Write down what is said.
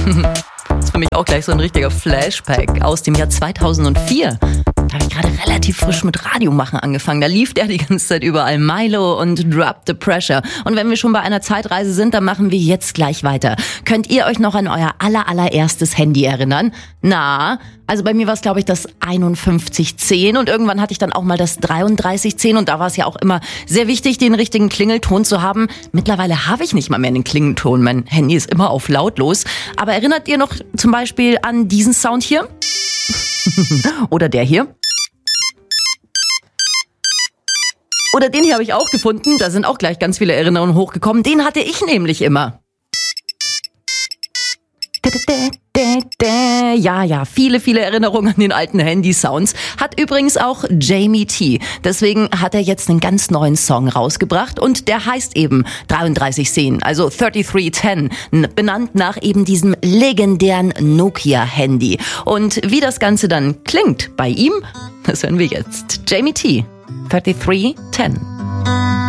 Das ist für mich auch gleich so ein richtiger Flashback aus dem Jahr 2004. Da habe ich gerade relativ frisch mit Radiomachen angefangen. Da lief der die ganze Zeit überall, Milo und Drop the Pressure. Und wenn wir schon bei einer Zeitreise sind, dann machen wir jetzt gleich weiter. Könnt ihr euch noch an euer allererstes Handy erinnern? Na, also bei mir war es, glaube ich, das 5110 und irgendwann hatte ich dann auch mal das 3310 und da war es ja auch immer sehr wichtig, den richtigen Klingelton zu haben. Mittlerweile habe ich nicht mal mehr den Klingelton. Mein Handy ist immer auf lautlos. Aber erinnert ihr noch zum Beispiel an diesen Sound hier? Oder der hier? Oder den hier habe ich auch gefunden. Da sind auch gleich ganz viele Erinnerungen hochgekommen. Den hatte ich nämlich immer. Ja, viele Erinnerungen an den alten Handy-Sounds. Hat übrigens auch Jamie T. Deswegen hat er jetzt einen ganz neuen Song rausgebracht und der heißt eben 3310, also 3310, benannt nach eben diesem legendären Nokia-Handy. Und wie das Ganze dann klingt bei ihm, das hören wir jetzt. Jamie T. 3310.